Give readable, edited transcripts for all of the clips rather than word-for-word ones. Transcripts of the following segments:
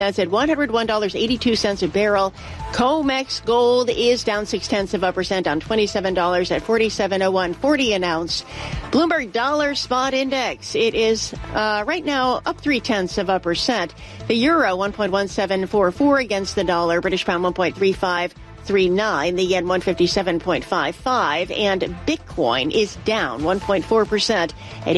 That's at $101.82 a barrel. COMEX gold is down 0.6%, down $27 at $47.0140 an ounce. Bloomberg dollar spot index, it is right now up 0.3%. The euro 1.1744 against the dollar. British pound 1.3539. The yen 157.55, and Bitcoin is down 1.4% at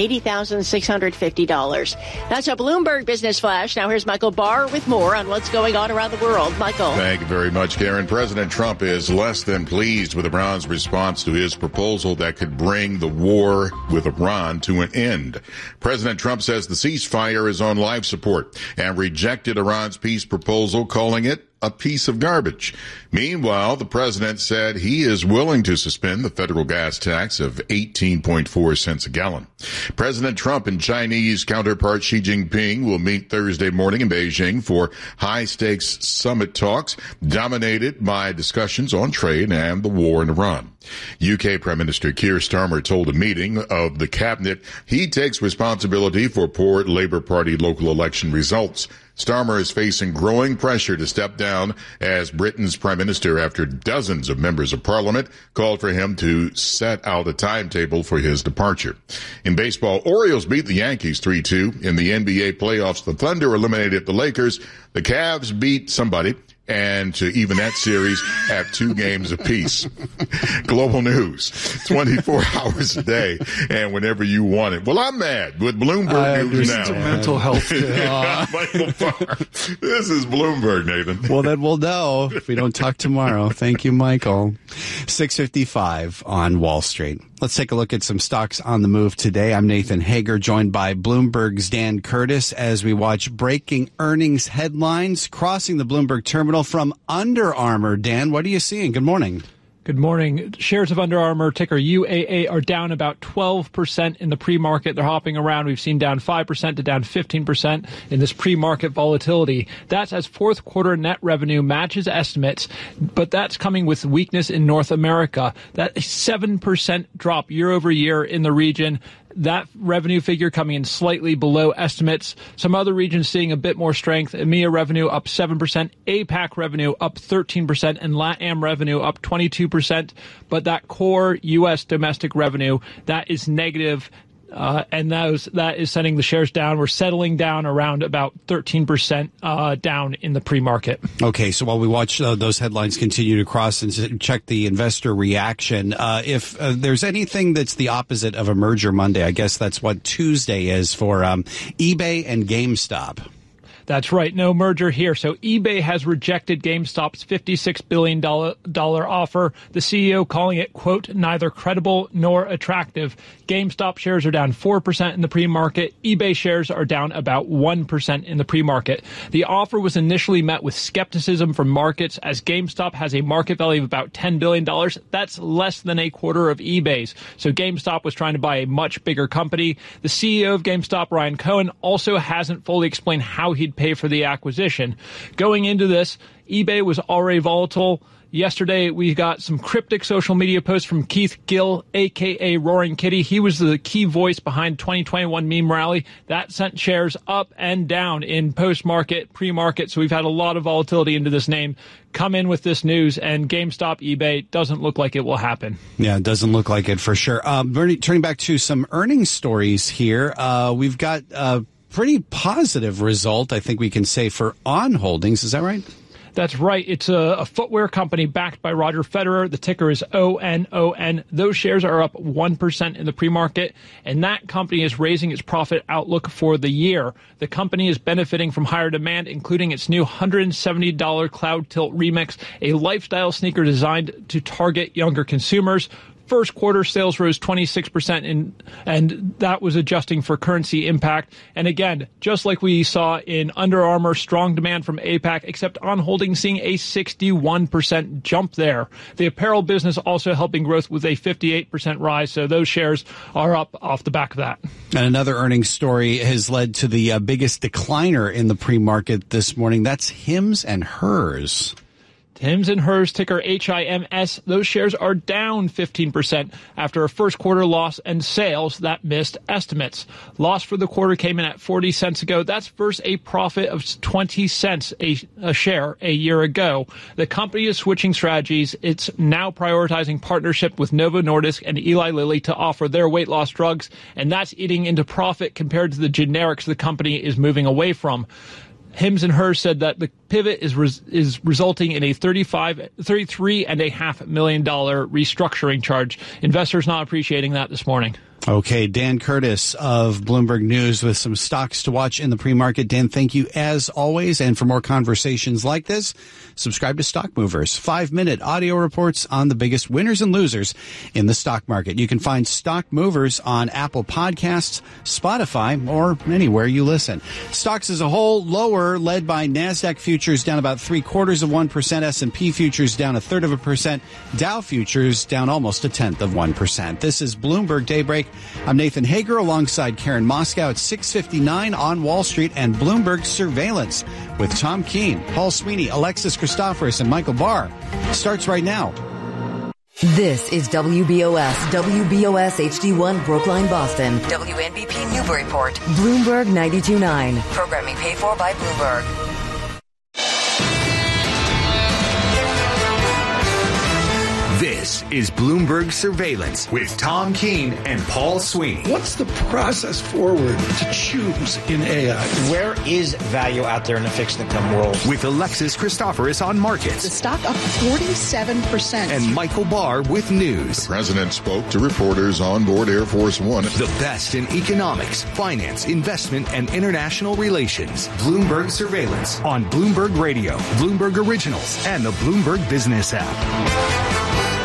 $80,650. That's a Bloomberg Business Flash. Now here's Michael Barr with more on what's going on around the world. Michael. Thank you very much, Karen. President Trump is less than pleased with Iran's response to his proposal that could bring the war with Iran to an end. President Trump says the ceasefire is on life support and rejected Iran's peace proposal, calling it a piece of garbage. Meanwhile, the president said he is willing to suspend the federal gas tax of 18.4 cents a gallon. President Trump and Chinese counterpart Xi Jinping will meet Thursday morning in Beijing for high-stakes summit talks dominated by discussions on trade and the war in Iran. UK Prime Minister Keir Starmer told a meeting of the cabinet he takes responsibility for poor Labour Party local election results. Starmer is facing growing pressure to step down as Britain's prime minister after dozens of members of parliament called for him to set out a timetable for his departure. In baseball, Orioles beat the Yankees 3-2. In the NBA playoffs, the Thunder eliminated the Lakers. The Cavs beat somebody, and to even that series at 2 games apiece. Global news, 24 hours a day, and whenever you want it. Well, I'm mad with Bloomberg News now. Mental health. Michael Barr. This is Bloomberg, Nathan. Well, then we'll know if we don't talk tomorrow. Thank you, Michael. 6:55 on Wall Street. Let's take a look at some stocks on the move today. I'm Nathan Hager, joined by Bloomberg's Dan Curtis as we watch breaking earnings headlines crossing the Bloomberg terminal from Under Armour. Dan, what are you seeing? Good morning. Good morning. Shares of Under Armour, ticker UAA, are down about 12% in the pre-market. They're hopping around. We've seen down 5% to down 15% in this pre-market volatility. That's as fourth quarter net revenue matches estimates, but that's coming with weakness in North America. That 7% drop year over year in the region. That revenue figure coming in slightly below estimates. Some other regions seeing a bit more strength. EMEA revenue up 7%, APAC revenue up 13%, and LATAM revenue up 22%. But that core U.S. domestic revenue, that is negative. And that is sending the shares down. We're settling down around about 13% down in the pre-market. Okay, so while we watch those headlines continue to cross and check the investor reaction, if there's anything that's the opposite of a merger Monday, I guess that's what Tuesday is for eBay and GameStop. That's right. No merger here. So eBay has rejected GameStop's $56 billion offer, the CEO calling it, quote, neither credible nor attractive. GameStop shares are down 4% in the pre-market. eBay shares are down about 1% in the pre-market. The offer was initially met with skepticism from markets as GameStop has a market value of about $10 billion. That's less than a quarter of eBay's. So GameStop was trying to buy a much bigger company. The CEO of GameStop, Ryan Cohen, also hasn't fully explained how he'd pay for the acquisition. Going into this, eBay was already volatile. Yesterday, we got some cryptic social media posts from Keith Gill, a.k.a. Roaring Kitty. He was the key voice behind 2021 meme rally. That sent shares up and down in post-market, pre-market. So we've had a lot of volatility into this name. Come in with this news, and GameStop, eBay doesn't look like it will happen. Yeah, it doesn't look like it for sure. Bernie, turning back to some earnings stories here, we've got pretty positive result, I think we can say, for On Holdings. Is that right? That's right. It's a footwear company backed by Roger Federer. The ticker is ONON. Those shares are up 1% in the pre-market, and that company is raising its profit outlook for the year. The company is benefiting from higher demand, including its new $170 Cloud Tilt Remix, a lifestyle sneaker designed to target younger consumers. First quarter sales rose 26%, and that was adjusting for currency impact. And again, just like we saw in Under Armour, strong demand from APAC, except On Holdings seeing a 61% jump there. The apparel business also helping growth with a 58% rise, so those shares are up off the back of that. And another earnings story has led to the biggest decliner in the pre-market this morning. That's Hims and Hers. Hims & Hers, ticker HIMS, those shares are down 15% after a first quarter loss and sales that missed estimates. Loss for the quarter came in at 40 cents ago. That's versus a profit of 20 cents a share a year ago. The company is switching strategies. It's now prioritizing partnership with Novo Nordisk and Eli Lilly to offer their weight loss drugs, and that's eating into profit compared to the generics the company is moving away from. Hims & Hers said that the pivot is resulting in a $33.5 million restructuring charge. Investors not appreciating that this morning. Okay, Dan Curtis of Bloomberg News with some stocks to watch in the pre-market. Dan, thank you as always. And for more conversations like this, subscribe to Stock Movers, 5-minute audio reports on the biggest winners and losers in the stock market. You can find Stock Movers on Apple Podcasts, Spotify, or anywhere you listen. Stocks as a whole lower, led by NASDAQ futures down about 0.75%, S&P futures down 0.33%, Dow futures down almost 0.1%. This is Bloomberg Daybreak. I'm Nathan Hager alongside Karen Moscow at 6:59 on Wall Street, and Bloomberg Surveillance with Tom Keene, Paul Sweeney, Alexis Christoforous, and Michael Barr starts right now. This is WBOS HD1 Brookline, Boston. WNBP Newburyport. Bloomberg 92.9. Programming paid for by Bloomberg. This is Bloomberg Surveillance with Tom Keene and Paul Sweeney. What's the process forward to choose in AI? Where is value out there in the fixed income world? With Alexis Christoforous on markets. The stock up 47%. And Michael Barr with news. The president spoke to reporters on board Air Force One. The best in economics, finance, investment, and international relations. Bloomberg Surveillance on Bloomberg Radio, Bloomberg Originals, and the Bloomberg Business app.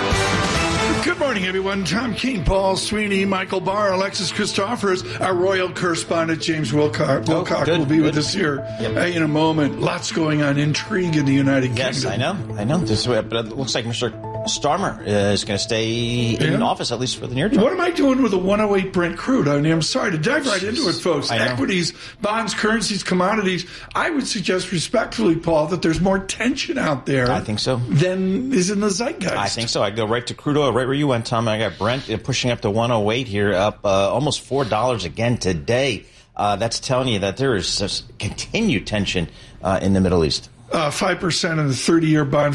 Good morning, everyone. Tom Keene, Paul Sweeney, Michael Barr, Alexis Christoforous. Our royal correspondent, James Wilcock will be with us here in a moment. Lots going on. Intrigue in the United Kingdom. Yes, I know. But it looks like Mr. Starmer is going to stay in office, at least for the near term. What am I doing with a 108 Brent crude? I mean, I'm sorry to dive right into it, folks. Equities, bonds, currencies, commodities. I would suggest respectfully, Paul, that there's more tension out there. I think so. Than is in the zeitgeist. I think so. I'd go right to crude oil, right where you went, Tom. I got Brent pushing up to 108 here, up almost $4 again today. That's telling you that there is just continued tension in the Middle East. 5% on the 30-year bond,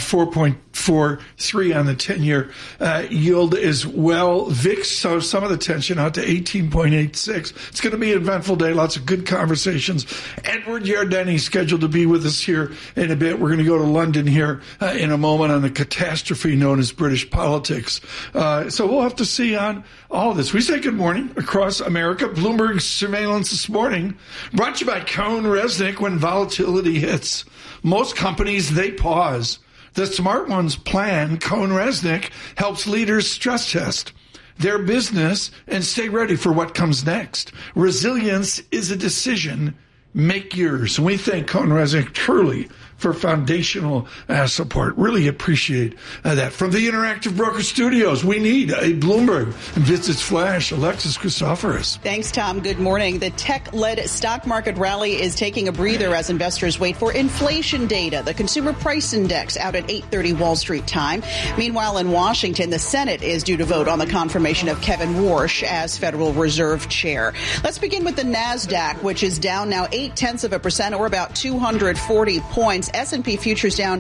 4.43 on the 10-year yield as well. VIX, so some of the tension out to 18.86. It's going to be an eventful day. Lots of good conversations. Edward Yardeni scheduled to be with us here in a bit. We're going to go to London here in a moment on the catastrophe known as British politics. So we'll have to see on all of this. We say good morning across America. Bloomberg Surveillance this morning brought to you by CohnReznick. When volatility hits, most companies, they pause. The smart ones plan. CohnReznick helps leaders stress test their business and stay ready for what comes next. Resilience is a decision. Make yours. And we thank CohnReznick truly for foundational support. Really appreciate that. From the Interactive Broker Studios, we need a Bloomberg Visits Flash. Alexis Christoforous. Thanks, Tom. Good morning. The tech-led stock market rally is taking a breather as investors wait for inflation data. The Consumer Price Index out at 8:30 Wall Street time. Meanwhile, in Washington, the Senate is due to vote on the confirmation of Kevin Warsh as Federal Reserve Chair. Let's begin with the NASDAQ, which is down now 0.8% or about 240 points. S&P futures down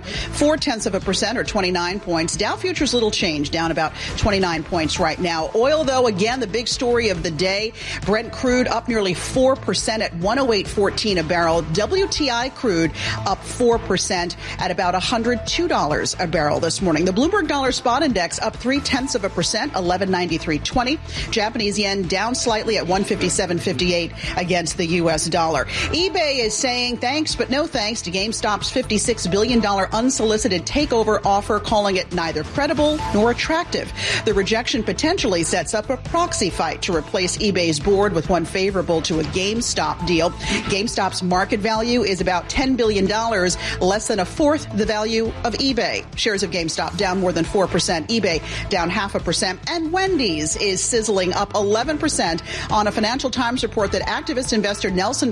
0.4% or 29 points. Dow futures little change, down about 29 points right now. Oil, though, again, the big story of the day. Brent crude up nearly 4% at 108.14 a barrel. WTI crude up 4% at about $102 a barrel this morning. The Bloomberg Dollar Spot Index up 0.3%, 1193.20. Japanese yen down slightly at 157.58 against the U.S. dollar. eBay is saying thanks but no thanks to GameStop's $56 billion unsolicited takeover offer, calling it neither credible nor attractive. The rejection potentially sets up a proxy fight to replace eBay's board with one favorable to a GameStop deal. GameStop's market value is about $10 billion, less than a fourth the value of eBay. Shares of GameStop down more than 4%, eBay down 0.5%, and Wendy's is sizzling up 11% on a Financial Times report that activist investor Nelson Peltz's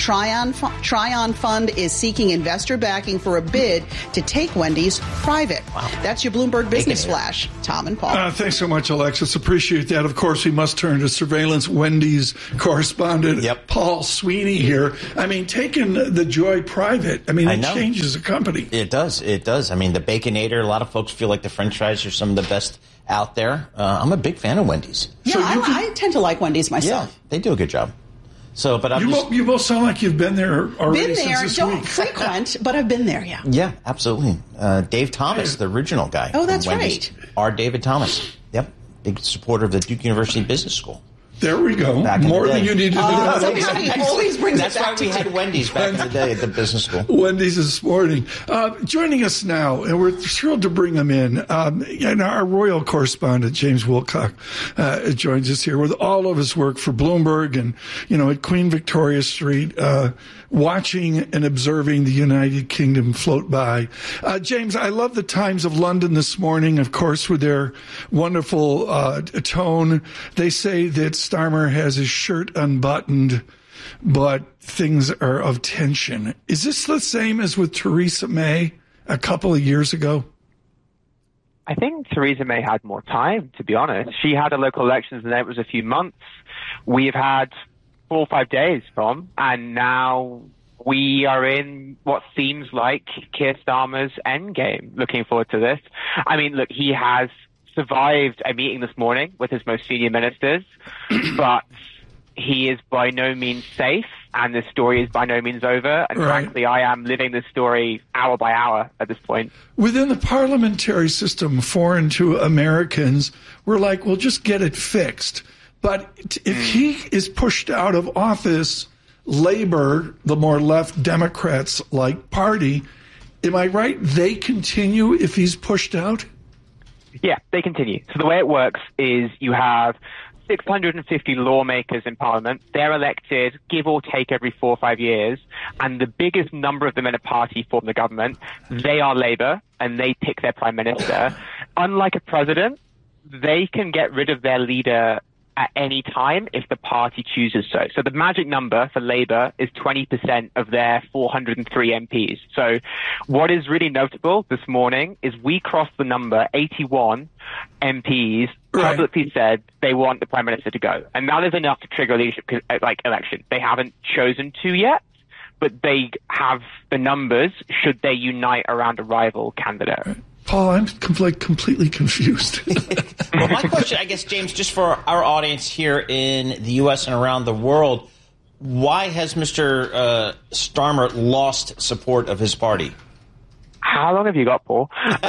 Tryon Fund is seeking investor backing for a bid to take Wendy's private. Wow. That's your Bloomberg Business Flash. Tom and Paul. Thanks so much, Alexis. Appreciate that. Of course, we must turn to surveillance Wendy's correspondent Paul Sweeney here. I mean, taking the Joy private, it changes a company. It does. I mean, the Baconator, a lot of folks feel like the French fries are some of the best out there. I'm a big fan of Wendy's. Yeah, I tend to like Wendy's myself. Yeah, they do a good job. So, but you both sound like you've been there already. Been there, since this don't week. frequent, but I've been there. Yeah. Yeah, absolutely. Dave Thomas, the original guy. Oh, that's Wendy's, right. R. David Thomas. Yep, big supporter of the Duke University Business School. There we go. More than you need to do. He always brings That's it back why we had Wendy's back in the day at the business school. Wendy's this morning. Joining us now, and we're thrilled to bring him in, and our royal correspondent, James Wilcock, joins us here with all of his work for Bloomberg and, at Queen Victoria Street, watching and observing the United Kingdom float by. James, I love the Times of London this morning, of course, with their wonderful tone. They say that Starmer has his shirt unbuttoned, but things are of tension. Is this the same as with Theresa May a couple of years ago? I think Theresa May had more time, to be honest. She had a local elections and then it was a few months. We've had 4 or 5 days from, and now we are in what seems like Keir Starmer's endgame. Looking forward to this. I mean, look, he has survived a meeting this morning with his most senior ministers, but he is by no means safe, and this story is by no means over. And frankly, I am living this story hour by hour at this point. Within the parliamentary system, foreign to Americans, we're like, well, just get it fixed. But if he is pushed out of office, Labor, the more left Democrats-like party, am I right? They continue if he's pushed out? Yeah, they continue. So the way it works is you have 650 lawmakers in Parliament. They're elected, give or take, every 4 or 5 years. And the biggest number of them in a party form the government. They are Labour, and they pick their prime minister. Unlike a president, they can get rid of their leader at any time if the party chooses so. So the magic number for Labour is 20% of their 403 MPs. So what is really notable this morning is we crossed the number 81 MPs publicly said they want the Prime Minister to go. And that is enough to trigger a leadership election. They haven't chosen to yet, but they have the numbers should they unite around a rival candidate. Paul, I'm completely confused. Well, my question, I guess, James, just for our audience here in the U.S. and around the world, why has Mr. Starmer lost support of his party? How long have you got, Paul?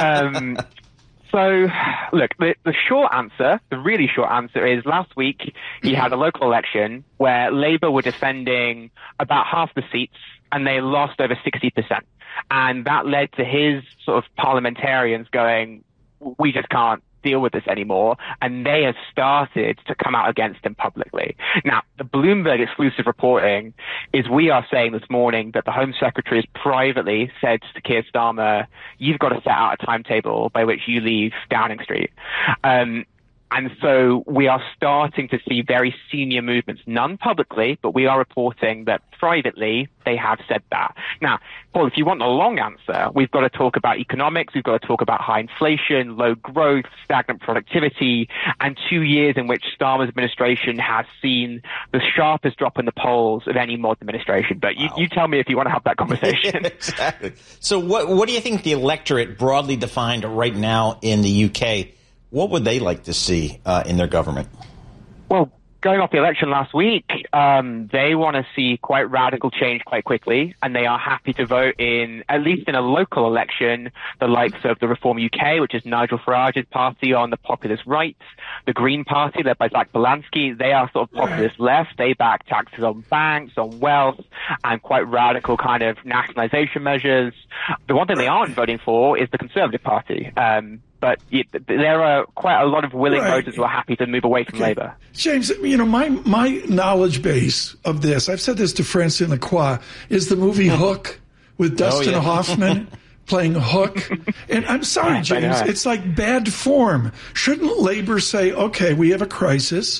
So, look, the short answer, the really short answer is last week he had a local election where Labour were defending about half the seats and they lost over 60%. And that led to his sort of parliamentarians going, we just can't deal with this anymore. And they have started to come out against him publicly. Now, the Bloomberg exclusive reporting is we are saying this morning that the Home Secretary has privately said to Keir Starmer, you've got to set out a timetable by which you leave Downing Street. And so we are starting to see very senior movements, none publicly, but we are reporting that privately they have said that. Now, Paul, if you want a long answer, we've got to talk about economics, we've got to talk about high inflation, low growth, stagnant productivity, and 2 years in which Starmer's administration has seen the sharpest drop in the polls of any modern administration. But you tell me if you want to have that conversation. Exactly. So what do you think the electorate, broadly defined right now in the UK, what would they like to see in their government? Well, going off the election last week, they want to see quite radical change quite quickly, and they are happy to vote in, at least in a local election, the likes of the Reform UK, which is Nigel Farage's party on the populist right, the Green Party, led by Zach Belansky. They are sort of populist left. They back taxes on banks, on wealth, and quite radical kind of nationalisation measures. The one thing they aren't voting for is the Conservative Party. But there are quite a lot of willing voters who are happy to move away from Labour. James, my knowledge base of this, I've said this to Francine Lacroix, is the movie Hook with Dustin Hoffman playing Hook. And I'm sorry, James, it's like bad form. Shouldn't Labour say, okay, we have a crisis.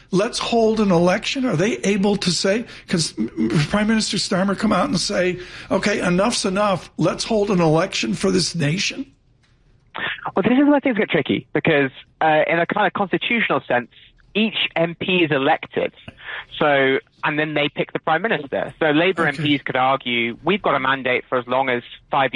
let's hold an election? Are they able to say, because Prime Minister Starmer come out and say, okay, enough's enough, let's hold an election for this nation? Well, this is where things get tricky, because in a kind of constitutional sense, each MP is elected. So, and then they pick the Prime Minister. So Labour MPs could argue, we've got a mandate for as long as 5